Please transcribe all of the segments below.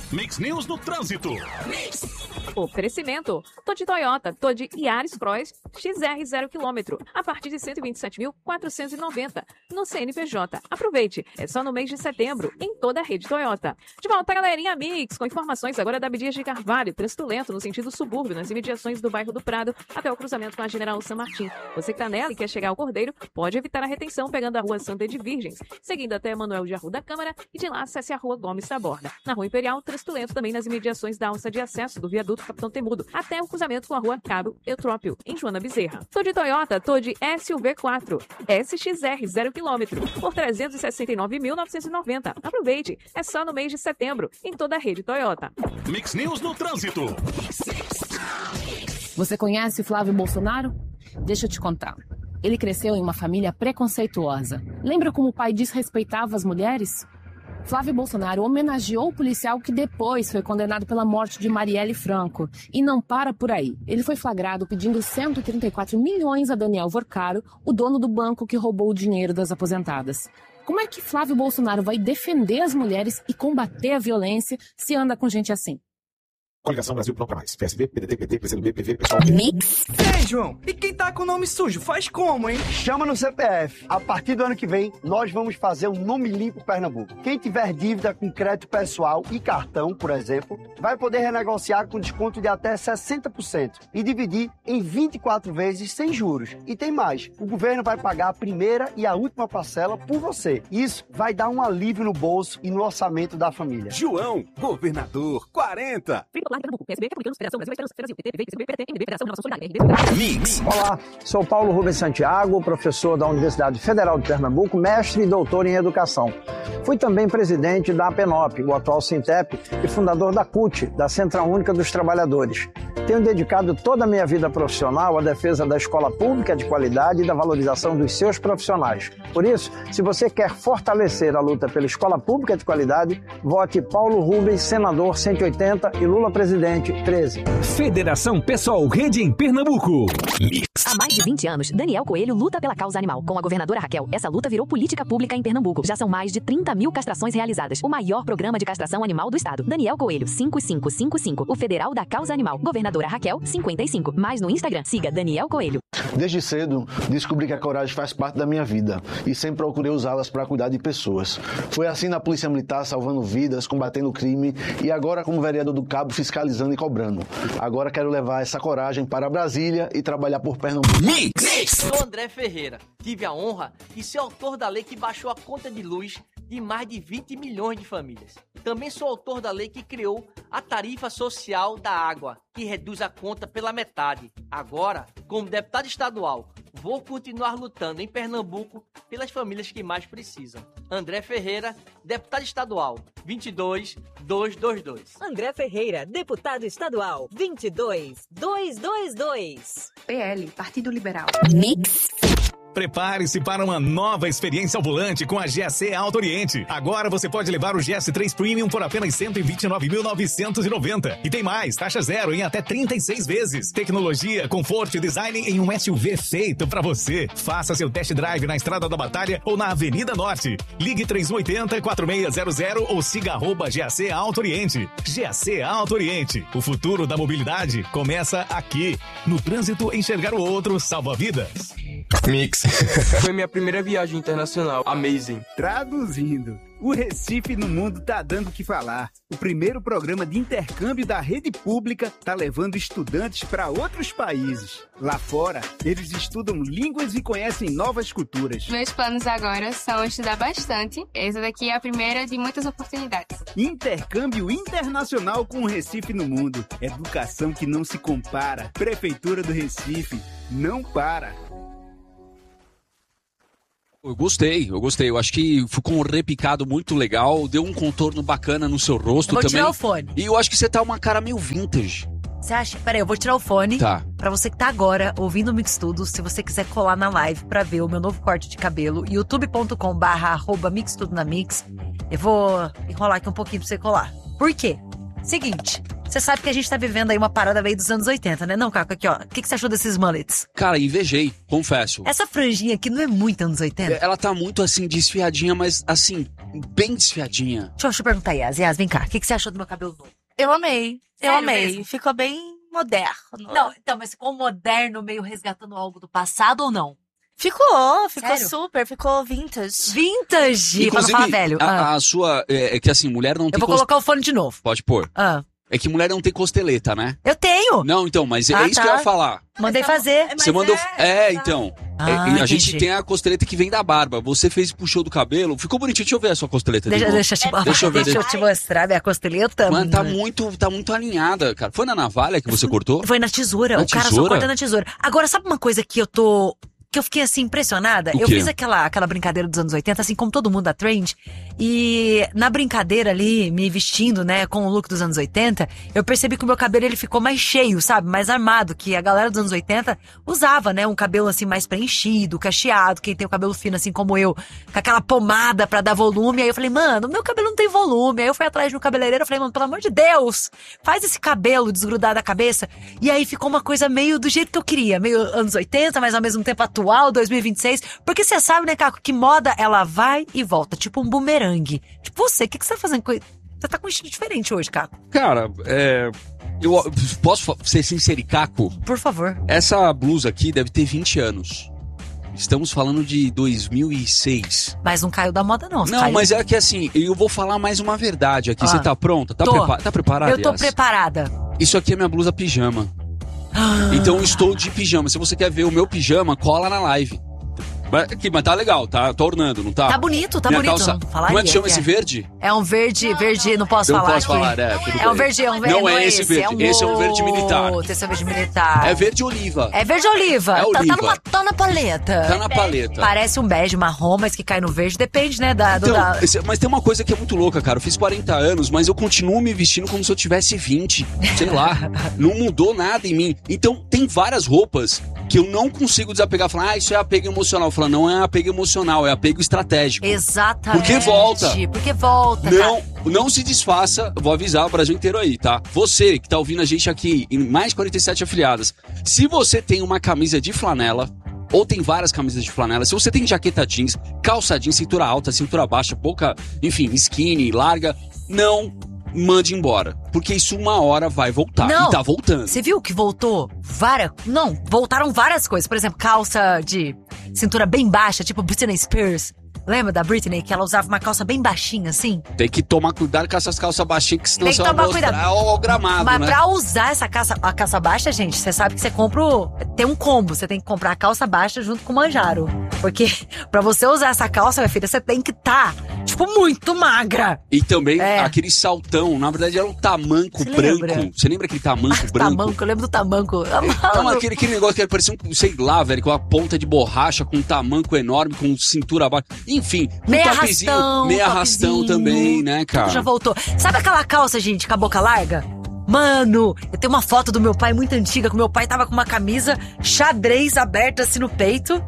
Mix News no Trânsito. Oferecimento. Tô Toyota, tô de Yaris Cross XR 0 km, a partir de 127.490 no CNPJ. Aproveite, é só no mês de setembro, em toda a rede Toyota. De volta, galerinha Mix, com informações agora da Abdias de Carvalho, trânsito lento no sentido subúrbio, nas imediações do bairro do Prado, até o cruzamento com a General San Martín. Você que tá nela e quer chegar ao Cordeiro, pode evitar a retenção pegando a rua Santa de Virgens, seguindo até Manuel de Arruda Câmara e de lá acesse a rua Gomes Taborda. Na rua Imperial, trânsito lento também nas imediações da alça de acesso do viaduto Capitão Temudo, até o cruzamento com a rua Cabo Eutrópio, em Joana Bezerra. Tô de Toyota, tô de SUV4, SXR 0 km, por 369.990. Aproveite, é só no mês de setembro, em toda a rede Toyota. Mix News no Trânsito. Você conhece Flávio Bolsonaro? Deixa eu te contar. Ele cresceu em uma família preconceituosa. Lembra como o pai desrespeitava as mulheres? Flávio Bolsonaro homenageou o policial que depois foi condenado pela morte de Marielle Franco. E não para por aí. Ele foi flagrado pedindo 134 milhões a Daniel Vorcaro, o dono do banco que roubou o dinheiro das aposentadas. Como é que Flávio Bolsonaro vai defender as mulheres e combater a violência se anda com gente assim? Coligação Brasil Não Pra Mais. PSB, PDT, PT, PCdoB, PV, PSOL. Mix. Ei, João, e quem tá com o nome sujo faz como, hein? Chama no CPF. A partir do ano que vem, nós vamos fazer um nome limpo Pernambuco. Quem tiver dívida com crédito pessoal e cartão, por exemplo, vai poder renegociar com desconto de até 60% e dividir em 24 vezes sem juros. E tem mais, o governo vai pagar a primeira e a última parcela por você. Isso vai dar um alívio no bolso e no orçamento da família. João, governador 40. Mix. Olá, sou Paulo Rubens Santiago, professor da Universidade Federal de Pernambuco, mestre e doutor em educação. Fui também presidente da APENOP, o atual Sintep, e fundador da CUT, da Central Única dos Trabalhadores. Tenho dedicado toda a minha vida profissional à defesa da escola pública de qualidade e da valorização dos seus profissionais. Por isso, se você quer fortalecer a luta pela escola pública de qualidade, vote Paulo Rubens, senador 180 e Lula presidente 13. Federação Pessoal Rede em Pernambuco. Mix. Há mais de 20 anos, Daniel Coelho luta pela causa animal. Com a governadora Raquel, essa luta virou política pública em Pernambuco. Já são mais de 30 mil castrações realizadas. O maior programa de castração animal do estado. Daniel Coelho, 5555. O Federal da Causa Animal. Governadora Raquel, 55. Mais no Instagram, siga Daniel Coelho. Desde cedo, descobri que a coragem faz parte da minha vida e sempre procurei usá-las para cuidar de pessoas. Foi assim na Polícia Militar, salvando vidas, combatendo o crime e agora como vereador do Cabo, fiscalizando e cobrando. Agora quero levar essa coragem para Brasília e trabalhar por Pernambuco. Sou André Ferreira. Tive a honra de ser autor da lei que baixou a conta de luz de mais de 20 milhões de famílias. Também sou autor da lei que criou a tarifa social da água, que reduz a conta pela metade. Agora, como deputado estadual, vou continuar lutando em Pernambuco pelas famílias que mais precisam. André Ferreira, deputado estadual, 22222. André Ferreira, deputado estadual, 22222. PL, Partido Liberal. Mix. Prepare-se para uma nova experiência ao volante com a GSE Auto Oriente. Agora você pode levar o GS3 Premium por apenas R$ 129.990. E tem mais, taxa zero em até 36 vezes. Tecnologia, conforto e design em um SUV feito para você. Faça seu test drive na Estrada da Batalha ou na Avenida Norte. Ligue 3180-4600 ou siga @GSE Auto Oriente. GSE Auto Oriente. O futuro da mobilidade começa aqui. No trânsito, enxergar o outro salva vidas. Mix. Foi minha primeira viagem internacional. Amazing. Traduzindo. O Recife no Mundo tá dando o que falar. O primeiro programa de intercâmbio da rede pública tá levando estudantes para outros países. Lá fora, eles estudam línguas e conhecem novas culturas. Meus planos agora são estudar bastante. Essa daqui é a primeira de muitas oportunidades. Intercâmbio internacional com o Recife no Mundo. Educação que não se compara. Prefeitura do Recife. Não para. Eu gostei. Eu acho que ficou um repicado muito legal, deu um contorno bacana no seu rosto também. Eu vou tirar o fone. E eu acho que você tá uma cara meio vintage. Você acha? Peraí, eu vou tirar o fone. Tá. Pra você que tá agora ouvindo o Mix Tudo, se você quiser colar na live pra ver o meu novo corte de cabelo, youtube.com/mixtudonamix. Eu vou enrolar aqui um pouquinho pra você colar. Por quê? Seguinte, Você sabe que a gente tá vivendo aí uma parada meio dos anos 80, né? Não, Caco, aqui, ó. O que você achou desses mullets? Cara, invejei, confesso. Essa franjinha aqui não é muito anos 80? Ela tá muito, assim, desfiadinha, mas, assim, bem desfiadinha. Deixa eu perguntar, Yas, vem cá. O que você achou do meu cabelo novo? Eu amei. Sério Eu amei. mesmo? Ficou bem moderno. Não, então, mas ficou moderno, meio resgatando algo do passado ou não? Ficou Sério? super, ficou vintage. Vintage, pra não falar velho. A sua... É que, assim, mulher não tem... Eu vou colocar o fone de novo. Pode pôr. É que mulher não tem costeleta, né? Eu tenho! Não, então, mas é isso que eu ia falar. Mandei fazer. Você mandou... então... a gente tem a costeleta que vem da barba. Você puxou do cabelo. Ficou bonitinho. Deixa eu ver a sua costeleta. Deixa eu te mostrar minha costeleta. Mano, tá muito alinhada, cara. Foi na navalha que você cortou? Foi na tesoura. O cara só corta na tesoura. Agora, sabe uma coisa que eu fiquei assim impressionada? Eu fiz aquela brincadeira dos anos 80, assim como todo mundo da Trend. E na brincadeira ali, me vestindo, né, com o look dos anos 80, eu percebi que o meu cabelo ele ficou mais cheio, sabe? Mais armado, que a galera dos anos 80 usava, né? Um cabelo assim mais preenchido, cacheado, quem tem o cabelo fino assim como eu, com aquela pomada pra dar volume. Aí eu falei, mano, meu cabelo não tem volume. Aí eu fui atrás de um cabeleireiro, eu falei, mano, pelo amor de Deus, faz esse cabelo desgrudar da cabeça. E aí ficou uma coisa meio do jeito que eu queria, meio anos 80, mas ao mesmo tempo atual, 2026. Porque você sabe, né, Caco, que moda ela vai e volta, tipo um bumerangue. Tipo você, o que você tá fazendo? Você tá com um estilo diferente hoje, Caco. Cara, eu posso ser sincero, Caco? Por favor. Essa blusa aqui deve ter 20 anos. Estamos falando de 2006. Mas não caiu da moda, não. Não, mas é que assim, eu vou falar mais uma verdade aqui. Você tá pronta? Tá preparada? Eu tô preparada. Isso aqui é minha blusa pijama. Então eu estou de pijama. Se você quer ver o meu pijama, cola na live. Mas tá legal, tá ornando, não tá? Tá bonito, tá minha bonito. Calça... Como é que chama esse verde? É um verde, não posso falar. Não posso falar, tudo é um verde, Não é esse verde, esse é um verde militar. Esse é um verde militar. É verde oliva. É verde oliva. É oliva. Tá na paleta. Tá na paleta. Parece um bege marrom, mas que cai no verde, depende, né, Mas tem uma coisa que é muito louca, cara. Eu fiz 40 anos, mas eu continuo me vestindo como se eu tivesse 20. Sei lá. Não mudou nada em mim. Então, tem várias roupas que eu não consigo desapegar. Falar, isso é apego emocional. Falar, não é apego emocional, é apego estratégico. Exatamente. Porque volta. Não se desfaça, vou avisar o Brasil inteiro aí, tá? Você que tá ouvindo a gente aqui, em mais 47 afiliadas, se você tem uma camisa de flanela, ou tem várias camisas de flanela, se você tem jaqueta jeans, calça jeans, cintura alta, cintura baixa, boca, enfim, skinny, larga, não mande embora. Porque isso uma hora vai voltar. Não, e tá voltando. Você viu que voltou voltaram várias coisas. Por exemplo, calça de cintura bem baixa, tipo Britney Spears. Lembra da Britney? Que ela usava uma calça bem baixinha, assim? Tem que tomar cuidado com essas calças baixinhas, que senão tem que você tomar vai mostrar o gramado, Mas né? pra usar a calça baixa, gente, você sabe que você compra tem um combo. Você tem que comprar a calça baixa junto com o manjaro. Porque pra você usar essa calça, minha filha, você tem que tipo, muito magra. E também aquele saltão, na verdade era um tamanco branco. Você lembra aquele tamanco branco? Tamanco, eu lembro do tamanco. Não, aquele negócio que parecia sei lá, velho, com uma ponta de borracha, com um tamanco enorme, com cintura baixa. Enfim, meia arrastão também, né, cara? Tudo já voltou. Sabe aquela calça, gente, com a boca larga? Mano, eu tenho uma foto do meu pai muito antiga, que meu pai tava com uma camisa xadrez aberta assim no peito.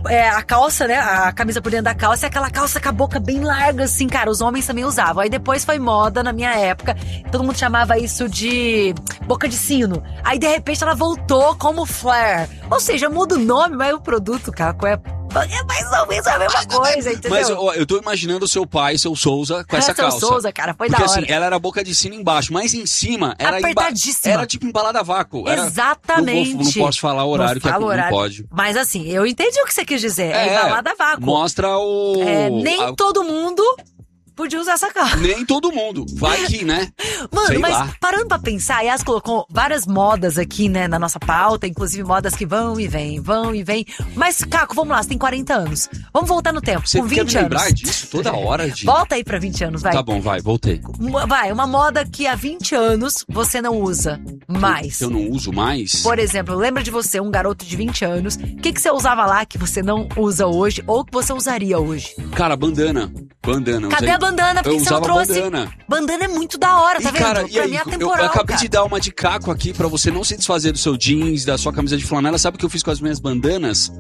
A calça, né? A camisa por dentro da calça e aquela calça com a boca bem larga, assim, cara. Os homens também usavam. Aí depois foi moda na minha época. Todo mundo chamava isso de boca de sino. Aí de repente ela voltou como flare. Ou seja, muda o nome, mas o produto, Caco, é mais ou menos a mesma coisa, entendeu? Mas eu tô imaginando o seu pai, seu Souza, com essa calça. Seu Souza, cara, foi da hora. Porque assim, ela era boca de sino embaixo, mas em cima era apertadíssima. Era tipo embalada a vácuo. Exatamente. Não posso falar o horário, não pode. Mas assim, eu entendi o que você quis dizer. É embalada a vácuo. Mostra o... Nem todo mundo podia usar essa calça. Nem todo mundo. Vai que, né? Mano, sei mas lá. Parando pra pensar, a Yas colocou várias modas aqui, né, na nossa pauta, inclusive modas que vão e vêm. Mas, Caco, vamos lá, você tem 40 anos. Vamos voltar no tempo, você com 20 anos. Você quer me lembrar disso toda hora? Volta aí pra 20 anos, vai. Tá bom, vai, voltei. Vai, uma moda que há 20 anos você não usa mais. Eu não uso mais? Por exemplo, lembra de você, um garoto de 20 anos, o que você usava lá que você não usa hoje ou que você usaria hoje? Cara, bandana. Cadê a bandana? Porque você não trouxe? Bandana é muito da hora, tá vendo? Cara, pra mim é atemporal, eu acabei de dar uma de Caco aqui pra você não se desfazer do seu jeans, da sua camisa de flanela. Sabe o que eu fiz com as minhas bandanas?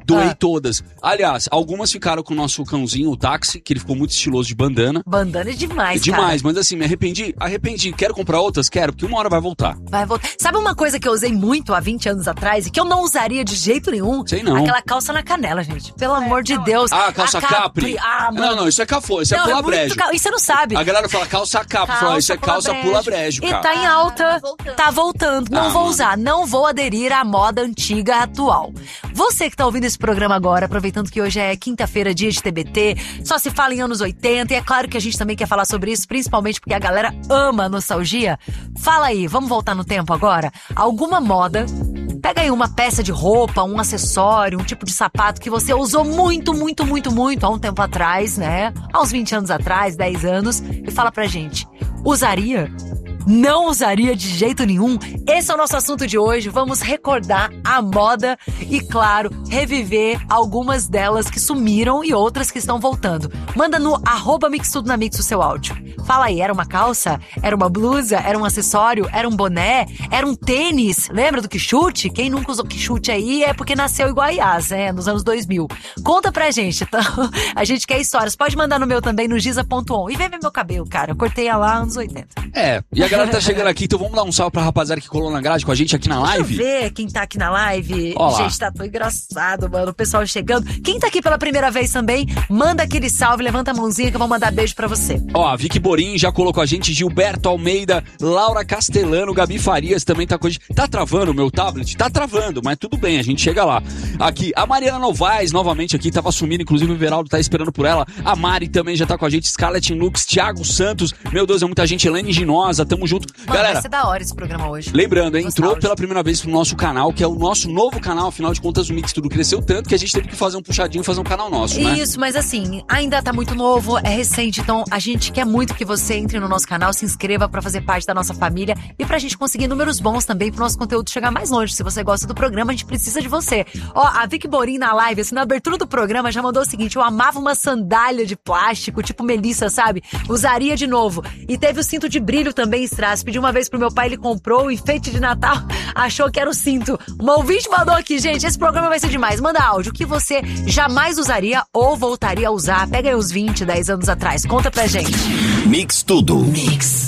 Doei todas. Aliás, algumas ficaram com o nosso cãozinho, o táxi, que ele ficou muito estiloso de bandana. Bandana é demais, cara. Demais, mas assim, me arrependi. Quero comprar outras? Quero, porque uma hora vai voltar. Vai voltar. Sabe uma coisa que eu usei muito há 20 anos atrás e que eu não usaria de jeito nenhum? Sei não. Aquela calça na canela, gente. Pelo amor de Deus. Ah, calça capri. Ah, mano. Não, isso é cafô, isso é pula brejo. E você não sabe. A galera fala calça capri, isso é calça pula brejo, cara. E tá em alta, tá voltando. Não vou usar, não vou aderir à moda antiga atual. Você que tá ouvindo esse programa agora, aproveitando que hoje é quinta-feira, dia de TBT, só se fala em anos 80, e é claro que a gente também quer falar sobre isso, principalmente porque a galera ama a nostalgia. Fala aí, vamos voltar no tempo agora? Alguma moda, pega aí uma peça de roupa, um acessório, um tipo de sapato que você usou muito há um tempo atrás, né? Há uns 20 anos atrás, 10 anos, e fala pra gente, usaria? Não usaria de jeito nenhum? Esse é o nosso assunto de hoje. Vamos recordar a moda e, claro, reviver algumas delas que sumiram e outras que estão voltando. Manda no @mixtudonamix o seu áudio. Fala aí, era uma calça? Era uma blusa? Era um acessório? Era um boné? Era um tênis? Lembra do Quixute? Quem nunca usou Quixute aí é porque nasceu igual a Yas, né? Nos anos 2000. Conta pra gente, então. A gente quer histórias. Pode mandar no meu também, no giza.on. E vem ver meu cabelo, cara. Eu cortei lá anos 80. E a galera tá chegando aqui, então vamos dar um salve pra rapaziada que colou na grade com a gente aqui na live. Deixa eu ver quem tá aqui na live. Olá. Gente, tá tão engraçado, mano. O pessoal chegando. Quem tá aqui pela primeira vez também, manda aquele salve, levanta a mãozinha que eu vou mandar beijo pra você. A Vicky Borim já colou com a gente, Gilberto Almeida, Laura Castelano, Gabi Farias também tá com a gente. Tá travando o meu tablet? Tá travando, mas tudo bem, a gente chega lá. Aqui, a Mariana Novaes, novamente aqui, tava sumindo, inclusive o Everaldo tá esperando por ela. A Mari também já tá com a gente, Scarlett Lux, Thiago Santos, meu Deus, é muita gente, Helene Ginosa, tamo junto. Mano, galera, vai ser da hora esse programa hoje. Lembrando, entrou pela primeira vez pro nosso canal, que é o nosso novo canal, afinal de contas o Mix Tudo cresceu tanto que a gente teve que fazer um puxadinho e fazer um canal nosso, né? Isso, mas assim, ainda tá muito novo, é recente, então a gente quer muito que você entre no nosso canal, se inscreva pra fazer parte da nossa família e pra gente conseguir números bons também pro nosso conteúdo chegar mais longe. Se você gosta do programa, a gente precisa de você. A Vicky Borim na live, assim, na abertura do programa, já mandou o seguinte: eu amava uma sandália de plástico, tipo Melissa, sabe? Usaria de novo. E teve o cinto de brilho também, Strass. Pedi uma vez pro meu pai, ele comprou o enfeite de Natal, achou que era o cinto. Uma ouvinte mandou aqui, gente, esse programa vai ser demais. Manda áudio, o que você jamais usaria ou voltaria a usar. Pega aí uns 20, 10 anos atrás. Conta pra gente. Mix Tudo. Mix.